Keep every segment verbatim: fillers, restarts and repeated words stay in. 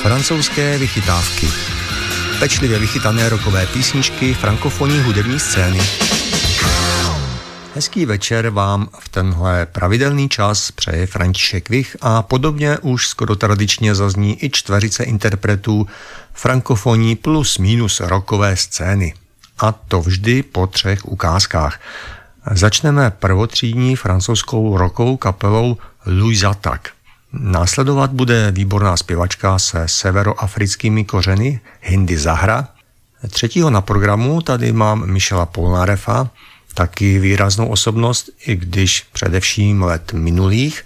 Francouzské vychytávky. Pečlivě vychytané rockové písničky frankofonní hudební scény. Hezký večer vám v tenhle pravidelný čas přeje František Vich a podobně už skoro tradičně zazní i čtveřice interpretů frankofonní plus minus rockové scény. A to vždy po třech ukázkách. Začneme prvotřídní francouzskou rockovou kapelou Louis Attaque. Následovat bude výborná zpěvačka se severoafrickými kořeny Hindi Zahra. Třetího na programu tady mám Michela Polnarefa, taky výraznou osobnost, i když především let minulých.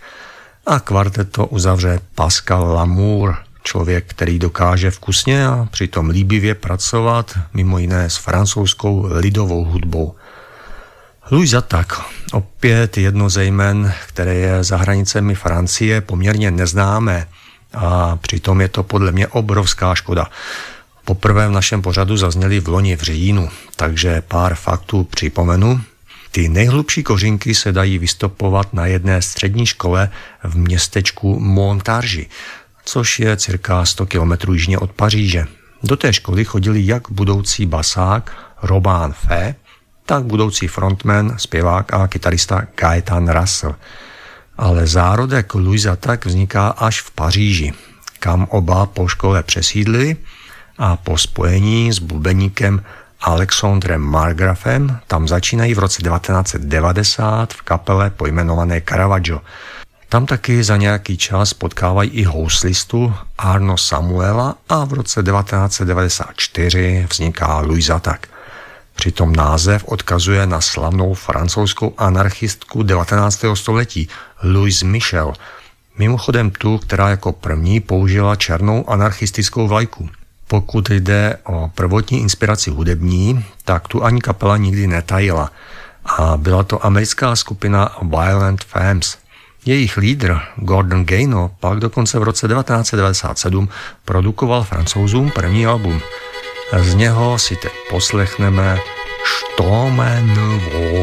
A kvarteto uzavře Pascal Lamour, člověk, který dokáže vkusně a přitom líbivě pracovat, mimo jiné s francouzskou lidovou hudbou. Louis Attaque, opět jedno ze jmen, které je za hranicemi Francie poměrně neznámé a přitom je to podle mě obrovská škoda. Poprvé v našem pořadu zazněli v loni v říjnu, takže pár faktů připomenu. Ty nejhlubší kořínky se dají vystopovat na jedné střední škole v městečku Montargis, což je cirka sto kilometrů jižně od Paříže. Do té školy chodili jak budoucí basák Robin Fay, tak budoucí frontman, zpěvák a kytarista Gaëtan Russell. Ale zárodek Louis Attaque vzniká až v Paříži, kam oba po škole přesídlili a po spojení s bubeníkem Alexandrem Margrafem tam začínají v roce devatenáct set devadesát v kapele pojmenované Caravaggio. Tam taky za nějaký čas potkávají i houslistu Arno Samuela a v roce devatenáct set devadesát čtyři vzniká Louis Attaque. Přitom název odkazuje na slavnou francouzskou anarchistku devatenáctého století Louise Michel, mimochodem tu, která jako první použila černou anarchistickou vlajku. Pokud jde o prvotní inspiraci hudební, tak tu ani kapela nikdy netajila a byla to americká skupina Violent Femmes. Jejich lídr Gordon Gaino pak dokonce v roce devatenáct set devadesát sedm produkoval Francouzům první album. Z něho si teď poslechneme Sturm Nouveau.